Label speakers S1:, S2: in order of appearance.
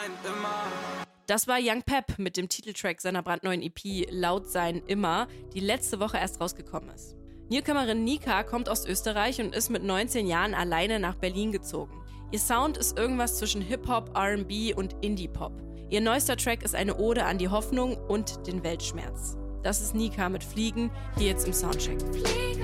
S1: sein immer.
S2: Das war Young Pep mit dem Titeltrack seiner brandneuen EP Laut sein immer, die letzte Woche erst rausgekommen ist. Newcomerin Nika kommt aus Österreich und ist mit 19 Jahren alleine nach Berlin gezogen. Ihr Sound ist irgendwas zwischen Hip-Hop, R&B und Indie-Pop. Ihr neuester Track ist eine Ode an die Hoffnung und den Weltschmerz. Das ist Nika mit Fliegen, hier jetzt im Soundcheck.